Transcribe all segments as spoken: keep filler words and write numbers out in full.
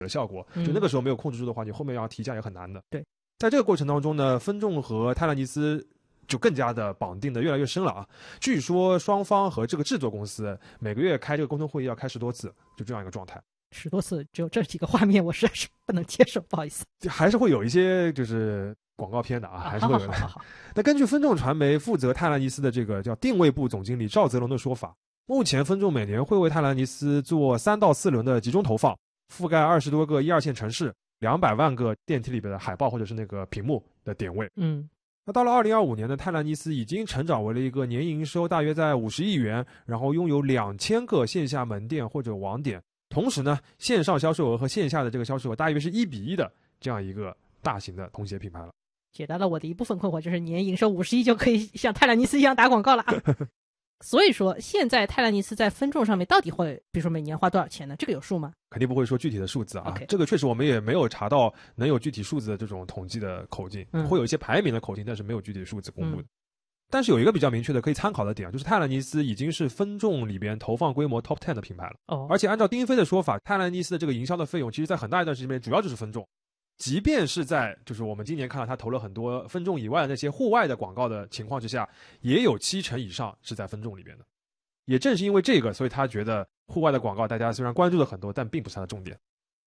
的效果，就那个时候没有控制住的话，你后面要提价也很难的。 对， 在这个过程当中呢，分众和泰勒尼斯就更加的绑定的越来越深了啊！据说双方和这个制作公司每个月开这个沟通会议要开十多次，就这样一个状态。 十多次，只有这几个画面，我实在是不能接受，不好意思。 还是会有一些就是广告片的啊，还是会有的。 好好好好。 那根据分众传媒负责泰勒尼斯的这个叫定位部总经理赵泽龙的说法，目前分众每年会为泰勒尼斯做三到四轮的集中投放，覆盖二十多个一二线城市，两百万个电梯里边的海报或者是那个屏幕的点位。 嗯。 那到了二零二五年呢，泰勒尼斯已经成长为了一个年营收大约在五十亿元，然后拥有两千个线下门店或者网点，同时呢，线上销售额和线下的这个销售额大约是一比一的这样一个大型的童鞋品牌了。 解答了我的一部分困惑，就是年营收五十亿就可以像泰勒尼斯一样打广告了啊。所以说，现在泰勒尼斯在分众上面到底会，比如说每年花多少钱呢？这个有数吗？ 肯定不会说具体的数字啊。 Okay. 这个确实我们也没有查到能有具体数字的这种统计的口径，嗯、会有一些排名的口径，但是没有具体的数字公布的。嗯、但是有一个比较明确的可以参考的点，就是泰勒尼斯已经是分众里边投放规模 top ten 的品牌了。 哦， 而且按照丁飞的说法，泰勒尼斯的这个营销的费用，其实在很大一段时间里面主要就是分众。即便是在就是我们今年看到他投了很多分众以外的那些户外的广告的情况之下，也有七成以上是在分众里边的。也正是因为这个，所以他觉得户外的广告大家虽然关注了很多，但并不是他的重点。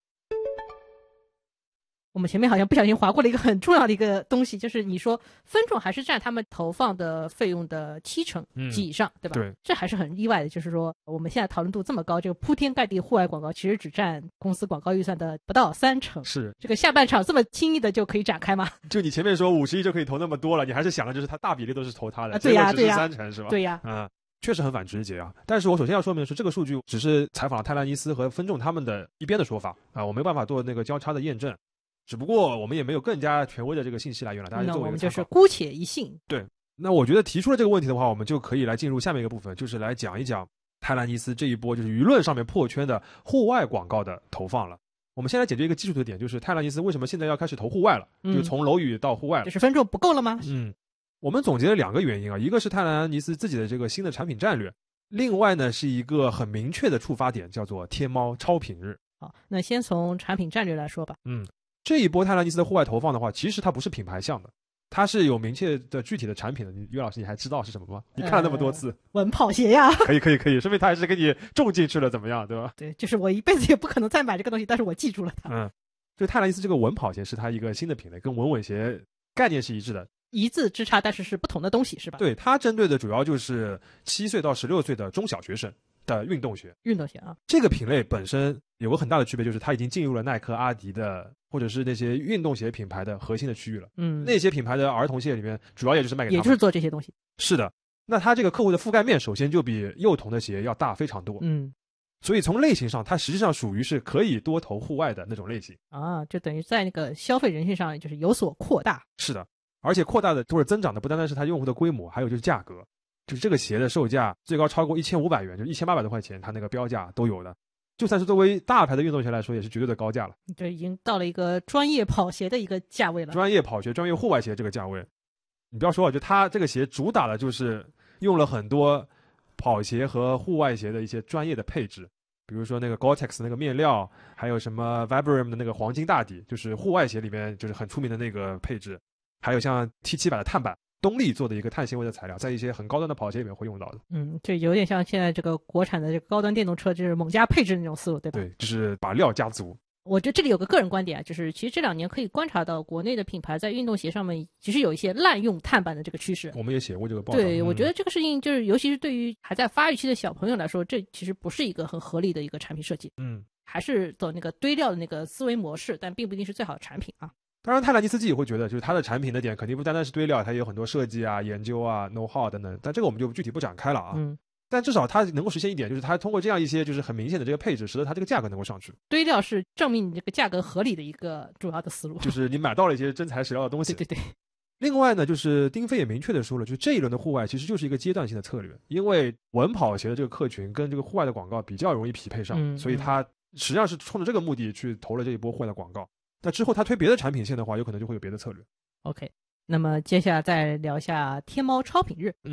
我们前面好像不小心划过了一个很重要的一个东西，就是你说分众还是占他们投放的费用的七成及以上、嗯、对吧？ 对， 这还是很意外的，就是说我们现在讨论度这么高，这个铺天盖地户外广告其实只占公司广告预算的不到三成。 是这个下半场这么轻易的就可以展开吗？ 就你前面说五十亿就可以投那么多了，你还是想的就是他大比例都是投他的， 啊、对呀、啊、对呀、 啊，三成是吧？ 对呀、 啊，嗯。确实很反直觉啊！但是我首先要说明的是，这个数据只是采访了泰勒尼斯和分众他们的一边的说法啊，我没办法做那个交叉的验证。只不过我们也没有更加权威的这个信息来源了，大家作为一个参考。 那我们就是姑且一信。 对，那我觉得提出了这个问题的话，我们就可以来进入下面一个部分，就是来讲一讲泰勒尼斯这一波就是舆论上面破圈的户外广告的投放了。我们先来解决一个基础的点，就是泰勒尼斯为什么现在要开始投户外了？嗯、就从楼宇到户外了， 就是分众不够了吗？ 嗯，我们总结了两个原因啊，一个是泰勒尼斯自己的这个新的产品战略。另外呢，是一个很明确的触发点，叫做天猫超品日。 好，那先从产品战略来说吧。 嗯，这一波泰勒尼斯的户外投放的话，其实它不是品牌向的，它是有明确的具体的产品的。你于老师，你还知道是什么吗？你看了那么多次， 呃、文跑鞋呀。 可以可以可以，说明他还是给你种进去了，怎么样，对吧？ 对，就是我一辈子也不可能再买这个东西，但是我记住了它。 嗯，就泰勒尼斯这个文跑鞋是它一个新的品类，跟稳稳鞋概念是一致的。 一字之差，但是是不同的东西，是吧？ 对，它针对的主要就是七岁到十六岁的中小学生的运动鞋。 运动鞋啊， 这个品类本身有个很大的区别，就是它已经进入了耐克、阿迪的或者是那些运动鞋品牌的核心的区域了。 嗯， 那些品牌的儿童鞋里面，主要也就是卖给他们， 也就是做这些东西。 是的，那它这个客户的覆盖面首先就比幼童的鞋要大非常多。 嗯， 所以从类型上，它实际上属于是可以多投户外的那种类型啊，就等于在那个消费人群上就是有所扩大。 是的。而且扩大的或者增长的不单单是它用户的规模，还有就是价格，就是这个鞋的售价最高超过一千五百元，就是一千八百多块钱，它那个标价都有的。就算是作为大牌的运动鞋来说，也是绝对的高价了。 这已经到了一个专业跑鞋的一个价位了。 专业跑鞋、专业户外鞋这个价位，你不要说，就它这个鞋主打的就是用了很多跑鞋和户外鞋的一些专业的配置。比如说那个 Gore-Tex 那个面料，还有什么 Vibram 的那个黄金大底，就是户外鞋里面就是很出名的那个配置。还有像 T 七百 的碳板，东丽做的一个碳纤维的材料，在一些很高端的跑鞋里面会用到的。 嗯，这有点像现在这个国产的这个高端电动车，就是猛加配置的那种思路，对吧？ 对，就是把料加足。 我觉得这里有个个人观点啊，就是其实这两年可以观察到国内的品牌在运动鞋上面其实有一些滥用碳板的这个趋势。 我们也写过这个报道。 对、嗯、我觉得这个事情就是尤其是对于还在发育期的小朋友来说，这其实不是一个很合理的一个产品设计。 嗯， 还是走那个堆料的那个思维模式，但并不一定是最好的产品啊。 当然泰勒尼斯自己会觉得，就是他的产品的点肯定不单单是堆料，他也有很多设计啊、研究啊、know how 等等，但这个我们就具体不展开了啊。 嗯， 但至少它能够实现一点，就是它通过这样一些就是很明显的这个配置，使得它这个价格能够上去。 堆料是证明你这个价格合理的一个主要的思路， 就是你买到了一些真材实料的东西。 对对对。 另外呢，就是丁飞也明确的说了，就是这一轮的户外其实就是一个阶段性的策略，因为稳跑鞋的这个客群跟这个户外的广告比较容易匹配上， 嗯、 所以它实际上是冲着这个目的去投了这一波户外的广告。那之后他推别的产品线的话，有可能就会有别的策略。 OK， 那么接下来再聊一下天猫超品日。 嗯，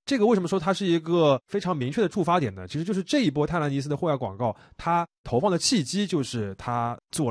这个为什么说它是一个非常明确的触发点呢？其实就是这一波泰兰尼斯的户外广告，它投放的契机就是它做